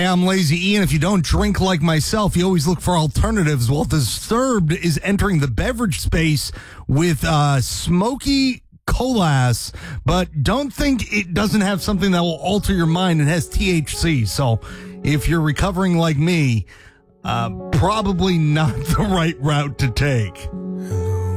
Hey, I'm Lazy Ian. If you don't drink like myself, you always look for alternatives. Well, Disturbed is entering the beverage space with smoky colas, but don't think it doesn't have something that will alter your mind. It has THC, so if you're recovering like me, probably not the right route to take.